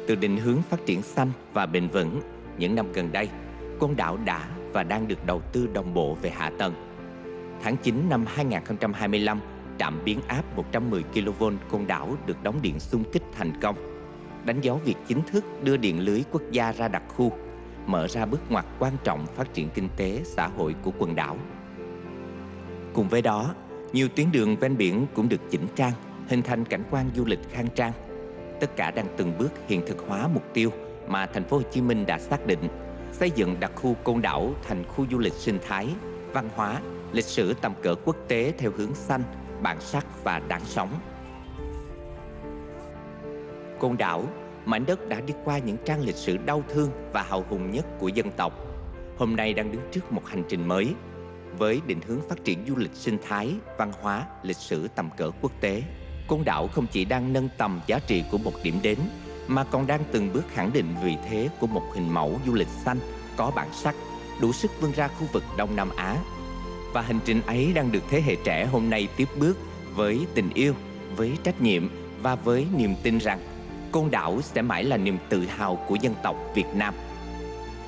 Từ định hướng phát triển xanh và bền vững, những năm gần đây, Côn Đảo đã và đang được đầu tư đồng bộ về hạ tầng. Tháng 9 năm 2025, trạm biến áp 110 kV Côn Đảo được đóng điện xung kích thành công, đánh dấu việc chính thức đưa điện lưới quốc gia ra đặc khu, mở ra bước ngoặt quan trọng phát triển kinh tế, xã hội của quần đảo. Cùng với đó, nhiều tuyến đường ven biển cũng được chỉnh trang, hình thành cảnh quan du lịch khang trang. Tất cả đang từng bước hiện thực hóa mục tiêu mà thành phố Hồ Chí Minh đã xác định, xây dựng đặc khu Côn Đảo thành khu du lịch sinh thái, văn hóa, lịch sử tầm cỡ quốc tế theo hướng xanh, bản sắc và đáng sống. Côn Đảo, mảnh đất đã đi qua những trang lịch sử đau thương và hào hùng nhất của dân tộc, hôm nay đang đứng trước một hành trình mới, với định hướng phát triển du lịch sinh thái, văn hóa, lịch sử tầm cỡ quốc tế. Côn Đảo không chỉ đang nâng tầm giá trị của một điểm đến, mà còn đang từng bước khẳng định vị thế của một hình mẫu du lịch xanh, có bản sắc, đủ sức vươn ra khu vực Đông Nam Á. Và hành trình ấy đang được thế hệ trẻ hôm nay tiếp bước với tình yêu, với trách nhiệm và với niềm tin rằng Côn Đảo sẽ mãi là niềm tự hào của dân tộc Việt Nam.